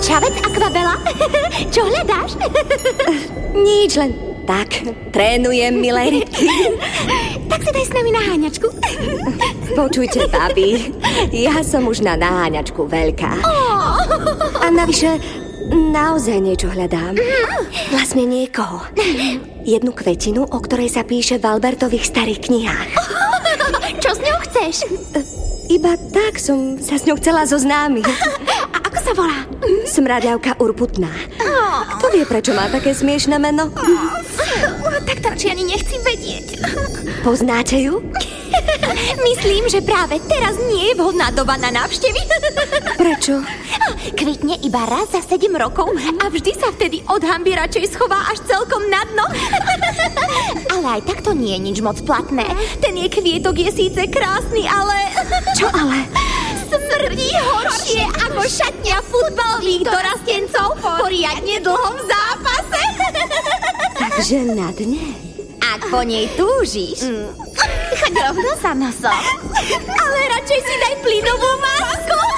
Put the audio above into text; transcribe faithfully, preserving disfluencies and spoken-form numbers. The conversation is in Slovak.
Čavec, Aquabela. Čo hľadáš? Nič, len tak, trénujem, milé rybky. Tak si daj s nami naháňačku. Počujte, babi, ja som už na naháňačku veľká. Oh. A navyše, naozaj niečo hľadám. Vlastne niekoho. Jednu kvetinu, o ktorej sa píše v Albertových starých knihách. Čo s ňou chceš? Iba tak som sa s ňou chcela zoznámiť. A ako sa volá? Smradľavka Urputná. Kto vie, prečo má také smiešné meno? Tak to či ani nechci vedieť. Poznáte ju? Myslím, že práve teraz nie je vhodná doba na návštevy. Prečo? Kvitne iba raz za sedem rokov a vždy sa vtedy od hanby radšej schová až celkom na dno. Ale aj tak to nie je nič moc platné. Ten jej kvietok je síce krásny, ale... Čo ale? Smrdí horšie ako šatňa futbalových dorastencov po riadne dlhom zápase. Takže na dne? Ak po nej túžiš, mm. choď rovno za nosom. Ale radšej si daj plynovú masku.